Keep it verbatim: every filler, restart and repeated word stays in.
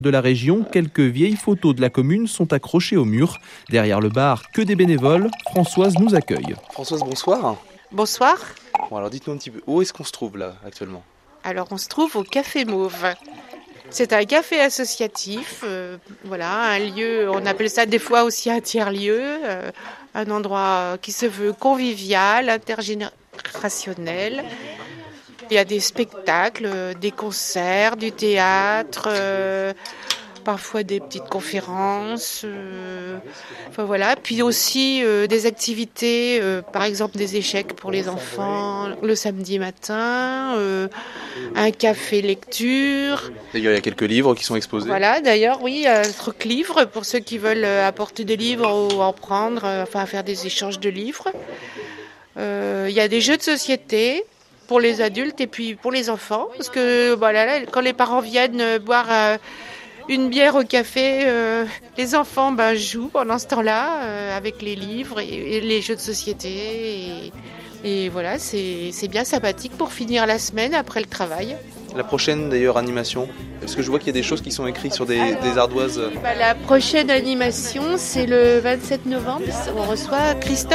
De la région, quelques vieilles photos de la commune sont accrochées au mur. Derrière le bar, que des bénévoles. Françoise nous accueille. Françoise, bonsoir. Bonsoir. Bon, alors dites-nous un petit peu, où est-ce qu'on se trouve là actuellement ? Alors on se trouve au Café Mauve. C'est un café associatif, euh, voilà, un lieu, on appelle ça des fois aussi un tiers-lieu, euh, un endroit qui se veut convivial, intergénérationnel. Il y a des spectacles, des concerts, du théâtre, euh, parfois des petites conférences, euh, enfin voilà. Puis aussi euh, des activités, euh, par exemple des échecs pour les enfants le samedi matin, euh, un café lecture. D'ailleurs, il y a quelques livres qui sont exposés. Voilà, d'ailleurs, oui, un truc livre pour ceux qui veulent apporter des livres ou en prendre, euh, enfin faire des échanges de livres. Euh, il y a des jeux de société pour les adultes et puis pour les enfants, parce que voilà, quand les parents viennent boire euh, une bière au café, euh, les enfants ben, jouent pendant ce temps-là euh, avec les livres et, et les jeux de société. Et, et voilà, c'est, c'est bien sympathique pour finir la semaine après le travail. La prochaine d'ailleurs animation, parce que je vois qu'il y a des choses qui sont écrites sur des, Alors, des ardoises. Ben, la prochaine animation, c'est le vingt-sept novembre, on reçoit Christophe